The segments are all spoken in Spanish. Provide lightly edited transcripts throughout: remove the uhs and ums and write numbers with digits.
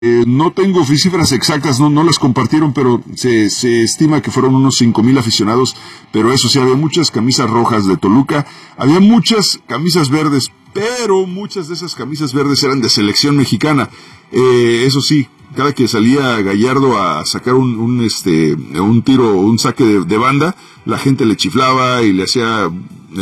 No tengo cifras exactas, no las compartieron, pero se estima que fueron unos 5,000 aficionados, pero eso sí, había muchas camisas rojas de Toluca, había muchas camisas verdes, pero muchas de esas camisas verdes eran de selección mexicana. Eso sí, cada que salía Gallardo a sacar un tiro, un saque de banda, la gente le chiflaba y le hacía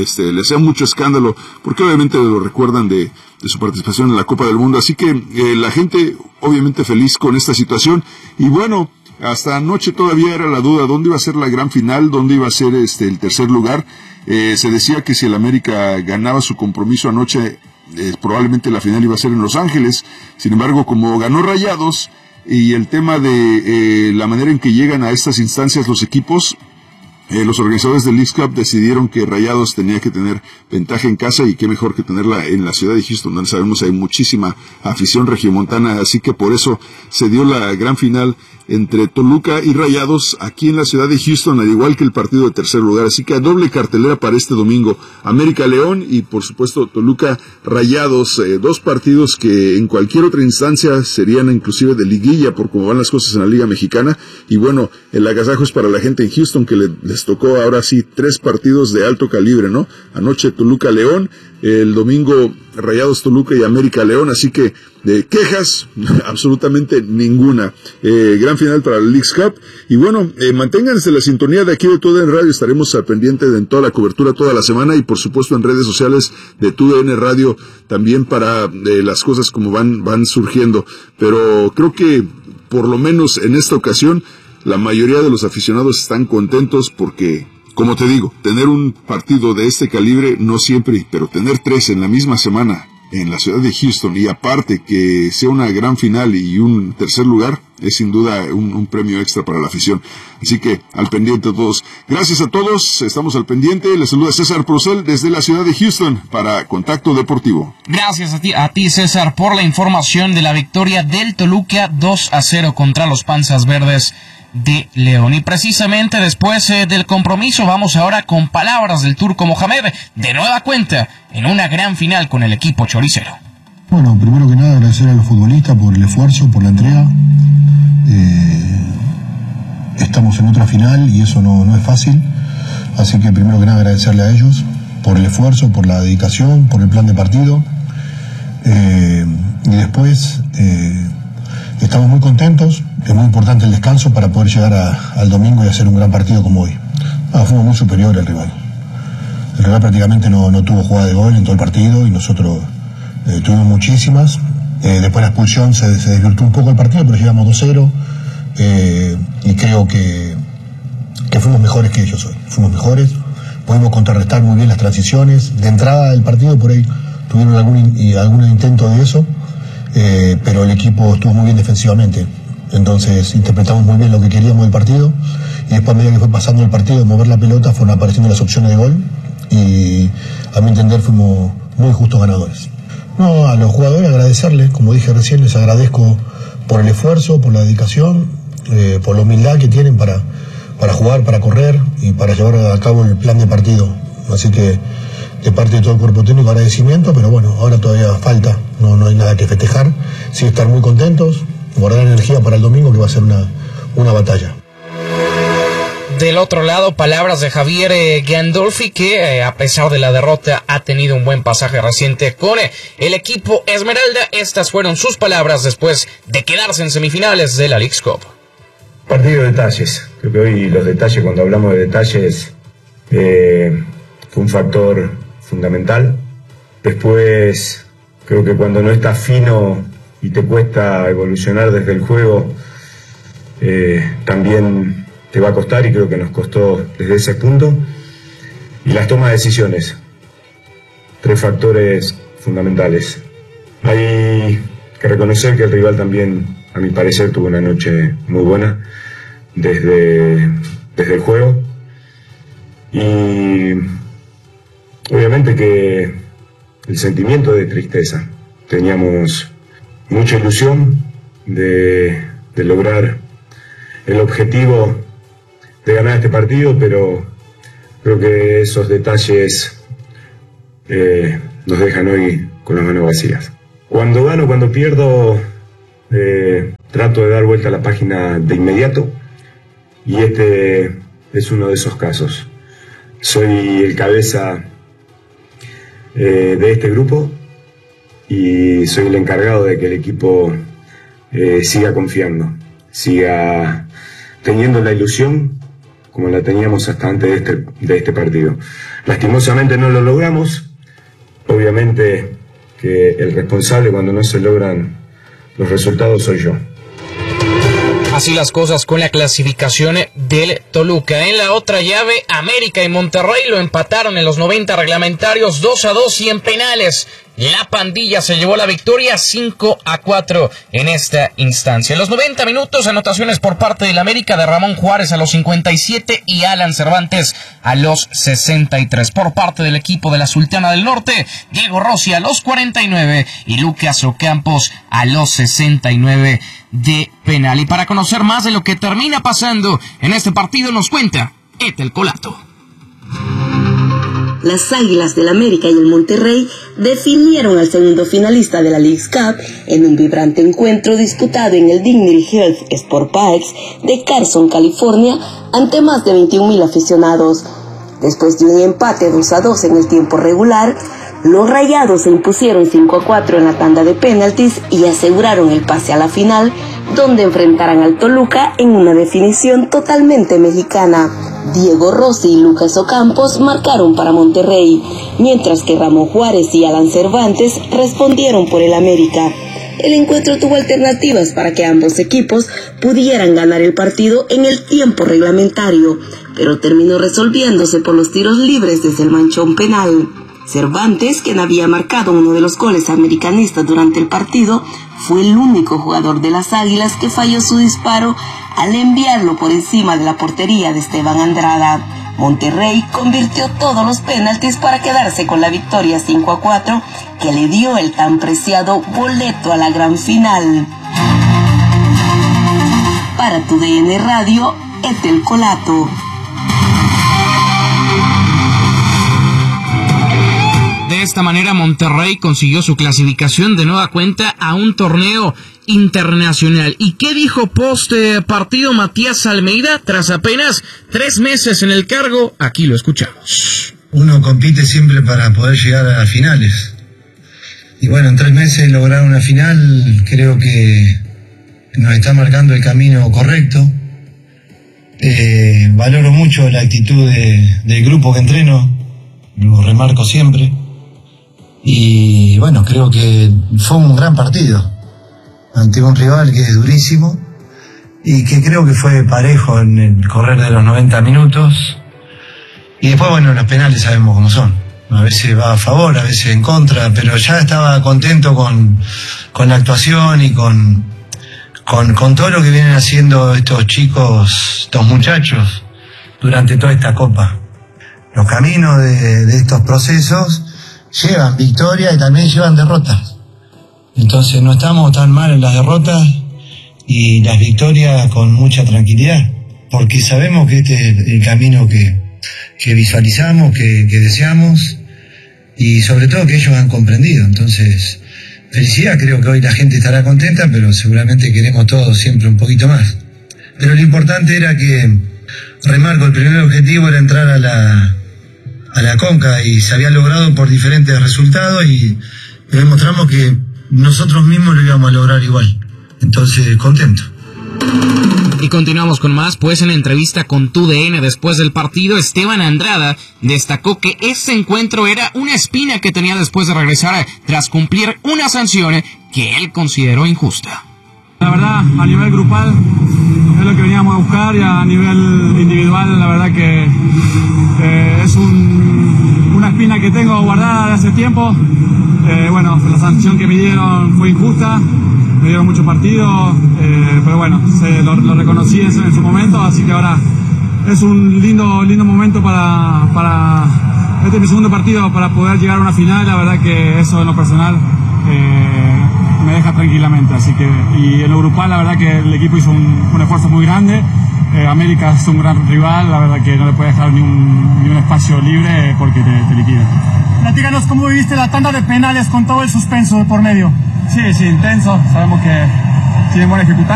mucho escándalo, porque obviamente lo recuerdan de su participación en la Copa del Mundo, así que la gente obviamente feliz con esta situación. Y bueno, hasta anoche todavía era la duda dónde iba a ser la gran final, dónde iba a ser el tercer lugar. Se decía que si el América ganaba su compromiso anoche, probablemente la final iba a ser en Los Ángeles. Sin embargo, como ganó Rayados, y el tema de la manera en que llegan a estas instancias los equipos, los organizadores del Leagues Cup decidieron que Rayados tenía que tener ventaja en casa, y qué mejor que tenerla en la ciudad de Houston, donde sabemos hay muchísima afición regiomontana, así que por eso se dio la gran final entre Toluca y Rayados aquí en la ciudad de Houston, al igual que el partido de tercer lugar. Así que a doble cartelera para este domingo, América León y por supuesto Toluca Rayados, dos partidos que en cualquier otra instancia serían inclusive de liguilla por cómo van las cosas en la Liga Mexicana. Y bueno, el agasajo es para la gente en Houston, que les tocó ahora sí 3 partidos de alto calibre, ¿no? Anoche Toluca León, el domingo Rayados Toluca y América León, así que de quejas absolutamente ninguna. Gran final para el Leagues Cup. Y bueno, manténganse la sintonía de aquí de TUDN Radio, estaremos al pendiente de toda la cobertura toda la semana, y por supuesto en redes sociales de TUDN Radio también para las cosas como van surgiendo. Pero creo que por lo menos en esta ocasión la mayoría de los aficionados están contentos porque, como te digo, tener un partido de este calibre no siempre, pero tener 3 en la misma semana en la ciudad de Houston, y aparte que sea una gran final y un tercer lugar, es sin duda un premio extra para la afición. Así que al pendiente a todos. Gracias a todos, estamos al pendiente. Les saluda César Procel desde la ciudad de Houston para Contacto Deportivo. Gracias a ti César, por la información de la victoria del Toluca 2-0 contra los Panzas Verdes de León. Y precisamente después del compromiso vamos ahora con palabras del Turco Mohamed, de nueva cuenta en una gran final con el equipo choricero. Bueno, primero que nada agradecer a los futbolistas por el esfuerzo, por la entrega. Estamos en otra final y eso no es fácil, así que primero que nada agradecerle a ellos por el esfuerzo, por la dedicación, por el plan de partido, y después estamos muy contentos. Es muy importante el descanso para poder llegar al domingo y hacer un gran partido como hoy. Fuimos muy superior al rival. El rival prácticamente no tuvo jugada de gol en todo el partido y nosotros tuvimos muchísimas. Después la expulsión se desvirtuó un poco el partido, pero llegamos 2-0, y creo que fuimos mejores que ellos hoy. Fuimos mejores, pudimos contrarrestar muy bien las transiciones. De entrada del partido por ahí tuvieron algún intento de eso, pero el equipo estuvo muy bien defensivamente. Entonces interpretamos muy bien lo que queríamos del partido, y después a medida que fue pasando el partido de mover la pelota fueron apareciendo las opciones de gol, y a mi entender fuimos muy justos ganadores. A los jugadores agradecerles, como dije recién, les agradezco por el esfuerzo, por la dedicación, por la humildad que tienen para jugar, para correr y para llevar a cabo el plan de partido. Así que de parte de todo el cuerpo técnico agradecimiento, pero bueno, ahora todavía falta, no hay nada que festejar, sí estar muy contentos, guardar energía para el domingo, que va a ser una batalla. Del otro lado, palabras de Javier Gandolfi, que a pesar de la derrota ha tenido un buen pasaje reciente con el equipo Esmeralda. Estas fueron sus palabras después de quedarse en semifinales de la Leagues Cup. Partido de detalles. Creo que hoy los detalles, cuando hablamos de detalles, fue un factor fundamental. Después, creo que cuando no estás fino y te cuesta evolucionar desde el juego, también te va a costar, y creo que nos costó desde ese punto. Y las tomas de decisiones, 3 factores fundamentales. Hay que reconocer que el rival también, a mi parecer, tuvo una noche muy buena desde el juego, y obviamente que el sentimiento de tristeza. Teníamos mucha ilusión de lograr el objetivo de ganar este partido, pero creo que esos detalles nos dejan hoy con las manos vacías. Cuando gano, cuando pierdo, trato de dar vuelta a la página de inmediato y este es uno de esos casos. Soy el cabeza de este grupo y soy el encargado de que el equipo siga confiando, siga teniendo la ilusión como la teníamos hasta antes de este partido. Lastimosamente no lo logramos. Obviamente que el responsable cuando no se logran los resultados soy yo. Así las cosas con la clasificación del Toluca. En la otra llave, América y Monterrey lo empataron en los 90 reglamentarios 2-2 y en penales. La pandilla se llevó la victoria 5-4 en esta instancia. En los 90 minutos, anotaciones por parte del América de Ramón Juárez a los 57 y Alan Cervantes a los 63. Por parte del equipo de la Sultana del Norte, Diego Rossi a los 49 y Lucas Ocampos a los 69 de penal. Y para conocer más de lo que termina pasando en este partido, nos cuenta Etel Colato. Las Águilas del América y el Monterrey definieron al segundo finalista de la Leagues Cup en un vibrante encuentro disputado en el Dignity Health Sport Parks de Carson, California, ante más de 21,000 aficionados. Después de un empate 2-2 en el tiempo regular, los Rayados se impusieron 5-4 en la tanda de penaltis y aseguraron el pase a la final, donde enfrentarán al Toluca en una definición totalmente mexicana. Diego Rossi y Lucas Ocampos marcaron para Monterrey, mientras que Ramón Juárez y Alan Cervantes respondieron por el América. El encuentro tuvo alternativas para que ambos equipos pudieran ganar el partido en el tiempo reglamentario, pero terminó resolviéndose por los tiros libres desde el manchón penal. Cervantes, quien había marcado uno de los goles americanistas durante el partido, fue el único jugador de las Águilas que falló su disparo al enviarlo por encima de la portería de Esteban Andrada. Monterrey convirtió todos los penaltis para quedarse con la victoria 5-4 que le dio el tan preciado boleto a la gran final. Para TUDN Radio, Etel Colato. De esta manera, Monterrey consiguió su clasificación de nueva cuenta a un torneo internacional. ¿Y qué dijo post partido Matías Almeida tras apenas 3 meses en el cargo? Aquí lo escuchamos. Uno compite siempre para poder llegar a las finales. Y bueno, en 3 meses lograr una final creo que nos está marcando el camino correcto. Valoro mucho la actitud del grupo que entreno, lo remarco siempre. Y bueno, creo que fue un gran partido ante un rival que es durísimo y que creo que fue parejo en el correr de los 90 minutos. Y después, bueno, los penales sabemos cómo son. A veces va a favor, a veces en contra, pero ya estaba contento con la actuación y con todo lo que vienen haciendo estos chicos, estos muchachos, durante toda esta Copa. Los caminos de estos procesos llevan victoria y también llevan derrotas. Entonces no estamos tan mal en las derrotas y las victorias con mucha tranquilidad, porque sabemos que este es el camino que visualizamos, que deseamos, y sobre todo que ellos han comprendido. Entonces, felicidad, creo que hoy la gente estará contenta, pero seguramente queremos todos siempre un poquito más. Pero lo importante era que, remarco, el primer objetivo era entrar a la Conca y se había logrado por diferentes resultados y demostramos que nosotros mismos lo íbamos a lograr igual. Entonces, contento. Y continuamos con más, pues en entrevista con TUDN después del partido, Esteban Andrada destacó que ese encuentro era una espina que tenía después de regresar tras cumplir una sanción que él consideró injusta. La verdad, a nivel grupal es lo que veníamos a buscar, y a nivel individual la verdad que es una espina que tengo guardada de hace tiempo. Bueno, la sanción que me dieron fue injusta, me dieron muchos partidos, pero bueno, lo reconocí en su momento, así que ahora es un lindo momento para este es mi segundo partido para poder llegar a una final. La verdad que eso en lo personal me deja tranquilamente, así que, y en lo grupal la verdad que el equipo hizo un esfuerzo muy grande. América es un gran rival, la verdad que no le puede dejar ni un espacio libre porque te liquida. Platícanos cómo viviste la tanda de penales con todo el suspenso de por medio. Sí, intenso. Sabemos que siguen buena ejecutando.